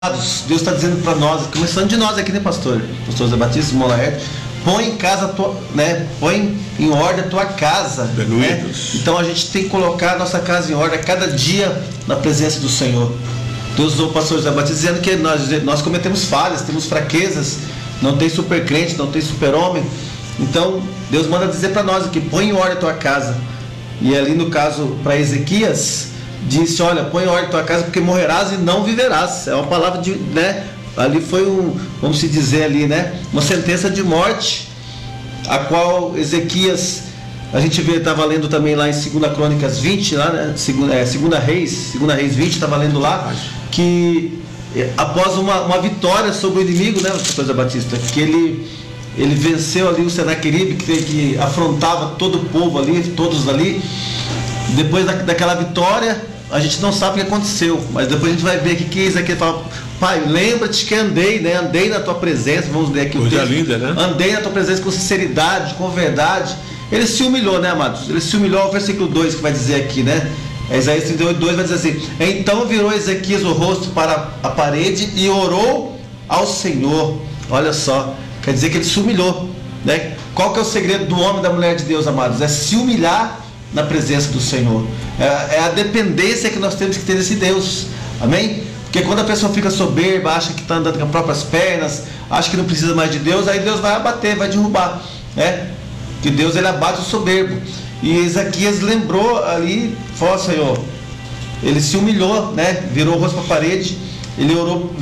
Deus está dizendo para nós, começando de nós aqui, né, pastor Zé Batista, Molaerte, põe em casa põe em ordem a tua casa, né? Então a gente tem que colocar a nossa casa em ordem a cada dia na presença do Senhor. Deus usou o pastor Zé Batista dizendo que nós cometemos falhas, temos fraquezas, não tem super crente, não tem super homem. Então Deus manda dizer para nós aqui, põe em ordem a tua casa. E ali no caso para Ezequias, disse, olha, põe em ordem a tua casa, porque morrerás e não viverás. É uma palavra de, né? Ali foi vamos se dizer ali, né? Uma sentença de morte, a qual Ezequias, a gente vê, estava lendo também lá em 2 Crônicas 20, lá, né? 2 Reis 20, estava lendo lá, que após uma vitória sobre o inimigo, né, pastor Zé Batista, que ele venceu ali o Senaqueribe, que afrontava todo o povo ali, todos ali. Depois daquela vitória, a gente não sabe o que aconteceu, mas depois a gente vai ver que Ezequias fala, pai, lembra-te que andei na tua presença, vamos ler aqui o texto, linda, né? Andei na tua presença com sinceridade, com verdade. Ele se humilhou, né, amados? Ele se humilhou, o versículo 2 que vai dizer aqui, né? Isaías 38:2 vai dizer assim, então virou Ezequias o rosto para a parede e orou ao Senhor. Olha só, quer dizer que ele se humilhou, né? Qual que é o segredo do homem e da mulher de Deus, amados? É se humilhar na presença do Senhor. É a dependência que nós temos que ter desse Deus, amém? Porque quando a pessoa fica soberba, acha que está andando com as próprias pernas, acha que não precisa mais de Deus, aí Deus vai abater, vai derrubar, né? Que Deus, ele abate o soberbo. E Ezequias lembrou ali, falou, Senhor, ele se humilhou, né? Virou o rosto para a parede, ele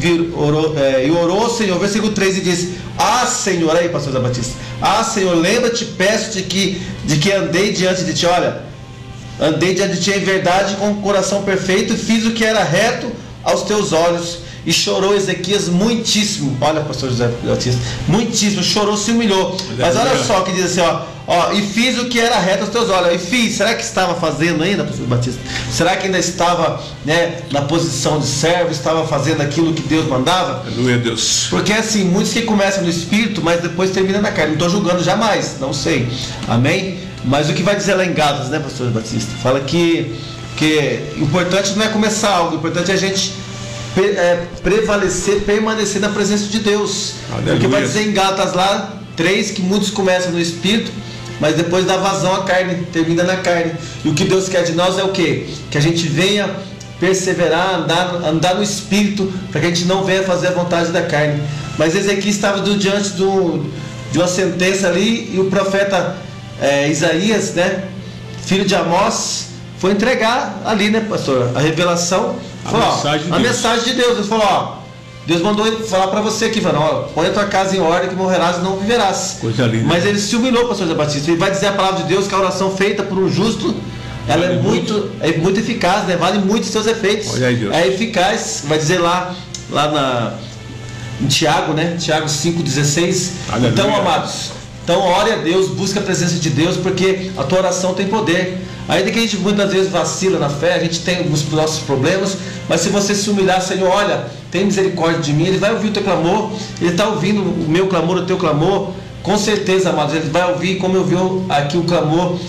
orou ao Senhor, versículo 3, e disse, Senhor, aí pastor Zé Batista, Senhor, lembra-te, peço-te de que andei diante de ti, olha, andei diante de ti em verdade, com o coração perfeito, e fiz o que era reto aos teus olhos. E chorou Ezequias muitíssimo, olha pastor José Batista, muitíssimo, chorou, se humilhou. Mas olha só que diz assim, e fiz o que era reto aos teus olhos. E fiz, será que estava fazendo ainda, pastor Batista? Será que ainda estava, né, na posição de servo, estava fazendo aquilo que Deus mandava? Aleluia, Deus. Porque assim, muitos que começam no espírito, mas depois terminam na carne. Não estou julgando jamais, não sei, amém? Mas o que vai dizer lá em Gálatas, né, pastor Batista? Fala que o importante não é começar algo, o importante é a gente prevalecer, permanecer na presença de Deus. Aleluia. Porque vai dizer em Gálatas lá 3 que muitos começam no espírito, mas depois dá vazão à carne, termina na carne. E o que Deus quer de nós é o quê? Que a gente venha perseverar, andar no espírito, para que a gente não venha fazer a vontade da carne. Mas Ezequias estava diante de uma sentença ali, e o profeta Isaías, né, filho de Amós, foi entregar ali, né, pastor, a revelação, a mensagem de Deus. Ele falou, Deus mandou falar para você aqui, põe a tua casa em ordem, que morrerás e não viverás. Coisa linda. Mas ele se humilhou, pastor Zé Batista, e vai dizer a palavra de Deus que a oração feita por um justo, ela é muito eficaz, né? Vale muito os seus efeitos. Olha aí, Deus. É eficaz, vai dizer lá em Tiago, né? Tiago 5,16. Então, amados, ore a Deus, busque a presença de Deus, porque a tua oração tem poder. Ainda que a gente muitas vezes vacila na fé, a gente tem os nossos problemas, mas se você se humilhar, Senhor, olha, tem misericórdia de mim, Ele vai ouvir o teu clamor, Ele está ouvindo o meu clamor, o teu clamor, com certeza, amados, Ele vai ouvir, como eu vi aqui o clamor.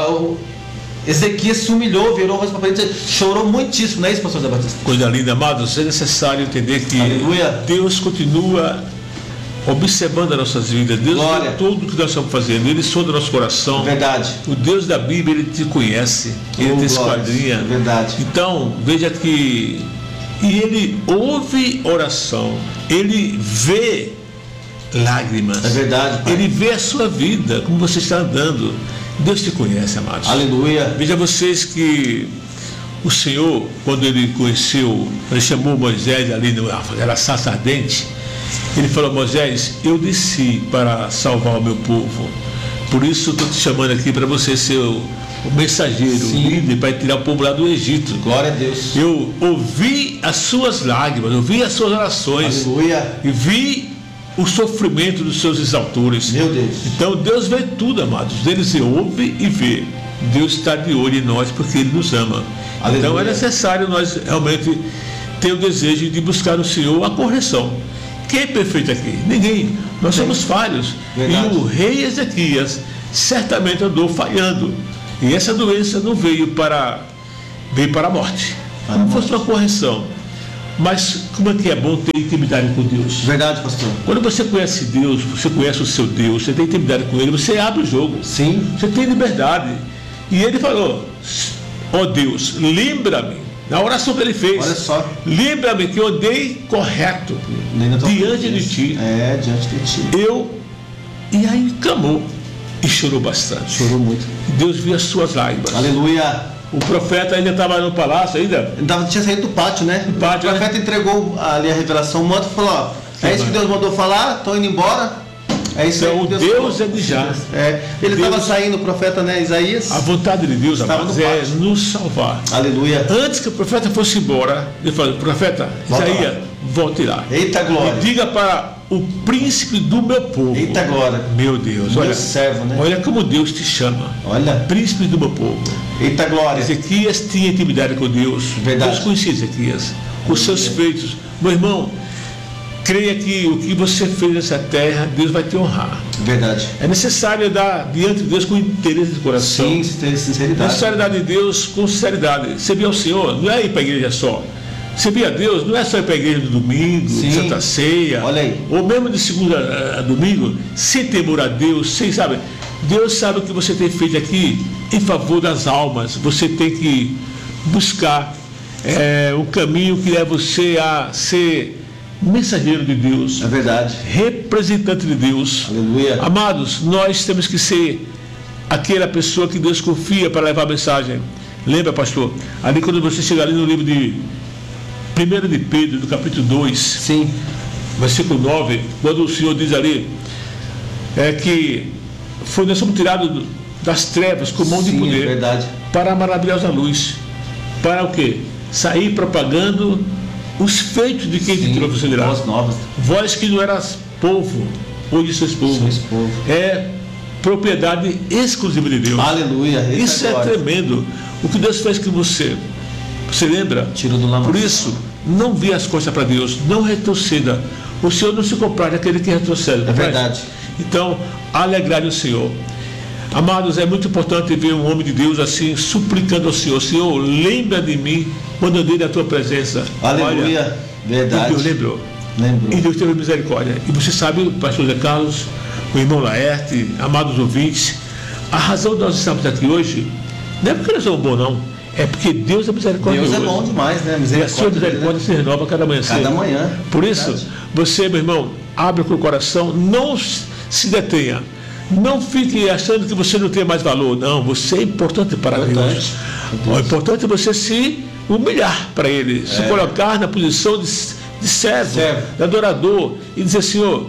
Ezequias se humilhou, virou o rosto para a parede, chorou muitíssimo, não é isso, pastor Zé Batista? Coisa linda, amados, é necessário entender que Aleluia. Deus continua observando as nossas vidas. Deus vê tudo que nós estamos fazendo, Ele sonda o nosso coração. Verdade. O Deus da Bíblia, Ele te conhece, Ele te esquadrinha. Verdade. Então, veja que Ele ouve oração, Ele vê lágrimas. É verdade, pai. Ele vê a sua vida, como você está andando. Deus te conhece, amados. Aleluia. Veja vocês que o Senhor, quando Ele chamou Moisés ali naquela sarça ardente, Ele falou, Moisés, eu desci para salvar o meu povo, por isso estou te chamando aqui para você ser o mensageiro, o líder, para tirar o povo lá do Egito. Glória a Deus. Eu ouvi as suas lágrimas, ouvi as suas orações. Aleluia. E vi o sofrimento dos seus exaltores. Meu Deus. Então Deus vê tudo, amados. Deus ouve e vê. Deus está de olho em nós porque Ele nos ama. Aleluia. Então é necessário nós realmente ter o desejo de buscar no Senhor a correção. Quem é perfeito aqui? Ninguém. Nós somos falhos. Verdade. E o rei Ezequias certamente andou falhando. E essa doença não veio para a morte. Não fosse uma correção. Mas como é que é bom ter intimidade com Deus. Verdade, pastor. Quando você conhece Deus, você conhece o seu Deus, você tem intimidade com Ele, você abre o jogo. Sim. Você tem liberdade. E Ele falou, ó Deus, lembra-me, na oração que Ele fez. Olha só. Lembra-me que eu andei correto diante de Ti. Diante de Ti. E aí clamou e chorou bastante. Chorou muito. Deus viu as suas lágrimas. Aleluia. O profeta ainda estava no palácio ainda? Tinha saído do pátio, né? Do pátio, o profeta entregou ali a revelação, o manto e falou, ó, é isso que Deus mandou falar, estão indo embora. É isso então, aí que Deus é de já. Ele estava saindo, o profeta, né, Isaías. A vontade de Deus, amados, é nos salvar. Aleluia. Antes que o profeta fosse embora, ele falou, profeta, Isaías, volte lá. Eita glória. E diga para o príncipe do meu povo. Eita glória. Meu Deus. Meu servo, né? Olha como Deus te chama. Olha. Príncipe do meu povo. Eita glória. Ezequias tinha intimidade com Deus. Verdade. Deus conhecia Ezequias. Com seus feitos. Meu irmão, creia que o que você fez nessa terra, Deus vai te honrar. Verdade. É necessário dar diante de Deus com interesse de coração. Sim, ter sinceridade. É necessário dar de Deus com sinceridade. Servir ao Senhor não é ir para a igreja só. Servir a Deus não é só ir para a igreja no domingo, Santa Ceia, olha aí. Ou mesmo de segunda a domingo, sem temor a Deus, sem, sabe? Deus sabe o que você tem feito aqui em favor das almas. Você tem que buscar um caminho que leva você a ser mensageiro de Deus. É verdade. Representante de Deus. Aleluia. Amados, nós temos que ser aquela pessoa que Deus confia para levar a mensagem. Lembra, pastor? Ali quando você chegar ali no livro de 1 de Pedro, do capítulo 2, sim, versículo 9, quando o Senhor diz ali, que nós somos tirados das trevas com mão de poder, verdade, para a maravilhosa luz. Para o quê? Sair propagando os feitos de quem te tirou você de lá. Boas novas. Vós que não eras povo, hoje sois povo. É propriedade exclusiva de Deus. Aleluia. Isso é tremendo. O que Deus fez com você. Você lembra? Tirou do lama. Por isso, não vê as costas para Deus, não retroceda. O Senhor não se comprar daquele que retrocede. É verdade. Então, alegrai o Senhor. Amados, é muito importante ver um homem de Deus assim, suplicando ao Senhor: Senhor, lembra de mim quando eu dei da tua presença. Aleluia. Olha, verdade. Deus lembrou. Lembrou. E Deus teve misericórdia. E você sabe, pastor Zé Carlos, o irmão Laerte, amados ouvintes, a razão de nós estamos aqui hoje não é porque nós somos bons, não. É porque Deus é misericordioso. Deus é bom demais, né? E a sua misericórdia se renova cada manhã. Cada manhã. Por isso, você, meu irmão, abre o coração, não se detenha. Não fique achando que você não tem mais valor. Não, você é importante para Deus. O importante é você se humilhar para Ele, se colocar na posição de servo, de adorador, e dizer: Senhor,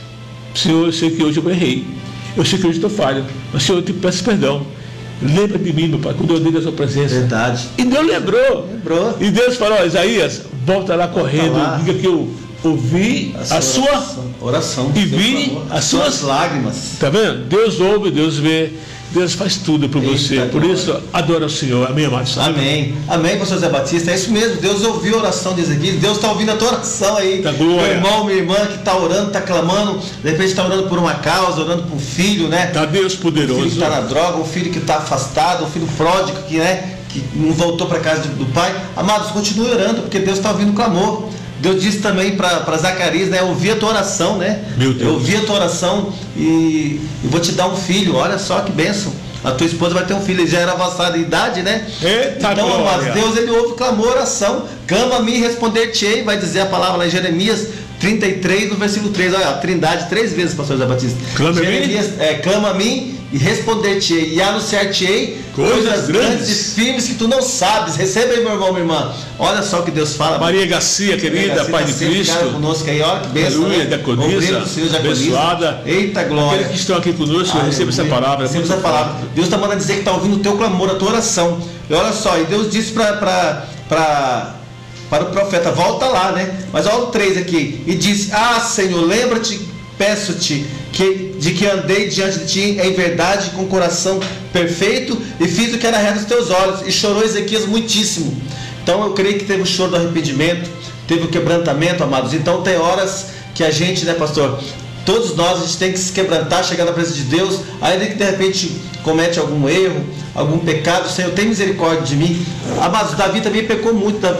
eu sei que hoje eu errei, eu sei que hoje estou falho, mas Senhor, eu te peço perdão. Lembra de mim, meu Pai, quando eu dei a sua presença. Verdade. E Deus lembrou. E Deus falou: Isaías, volta lá correndo, diga que eu ouvi a sua oração e vi as suas lágrimas. Está vendo? Deus ouve, Deus vê, Deus faz tudo por você. Por isso, adora o Senhor. Amém, amados? Amém. Amém, pastor Zé Batista. É isso mesmo. Deus ouviu a oração de Ezequiel. Deus está ouvindo a tua oração aí. Meu irmão, minha irmã que está orando, está clamando. De repente está orando por uma causa, orando por um filho, né? Está Deus poderoso. Um filho que está na droga, um filho que está afastado, um filho pródigo que, né, que não voltou para casa do pai. Amados, continue orando, porque Deus está ouvindo o clamor. Deus disse também para Zacarias, né? Eu ouvi a tua oração, né? Meu Deus. Eu ouvi a tua oração e vou te dar um filho. Olha só que bênção. A tua esposa vai ter um filho. Ele já era avançado de idade, né? Eita, então, glória. amados, Deus, ele ouve clamor, oração. Clama a mim e responder-te-ei. Vai dizer a palavra lá em Jeremias 33, no versículo 3. Olha, a Trindade 3 vezes, pastor Zé Batista. Clama Jeremias, clama a mim e responder-te-ei e anunciar-te-ei coisas grandes e firmes que tu não sabes. Receba aí, meu irmão, minha irmã. Olha só o que Deus fala. Maria Garcia, querida, Pai de Cristo. Conosco aí, olha que bênção. Aleluia, né? Diaconisa, abençoada. Eita glória. Aqueles que estão aqui conosco, receba essa palavra. Receba essa palavra. Deus está mandando dizer que está ouvindo o teu clamor, a tua oração. E olha só, e Deus disse para o profeta: volta lá, né? Mas olha o 3 aqui. E disse: Ah, Senhor, lembra-te, peço-te, de que andei diante de ti em verdade, com coração perfeito, e fiz o que era reto aos teus olhos. E chorou Ezequias muitíssimo. Então eu creio que teve o choro do arrependimento, teve o quebrantamento, amados. Então tem horas que a gente, né, pastor, todos nós, a gente tem que se quebrantar, chegar na presença de Deus, ainda que de repente comete algum erro, algum pecado. Senhor, tem misericórdia de mim. Amados, Davi também pecou muito. Davi